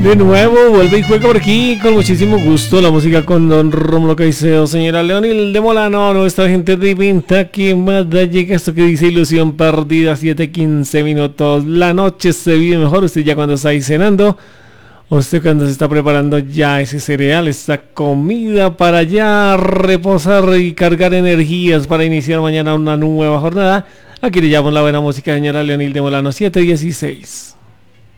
De nuevo, vuelve y juega por aquí con muchísimo gusto la música con Don Rómulo Caicedo, señora Leonil de Molano, nuestra gente de venta. Que más da llega esto que dice Ilusión Perdida, 7:15 minutos. La noche se vive mejor, usted ya cuando está ahí cenando, usted cuando se está preparando ya ese cereal, esta comida para ya reposar y cargar energías para iniciar mañana una nueva jornada. Aquí le llamo la buena música, señora Leonil de Molano, 7:16.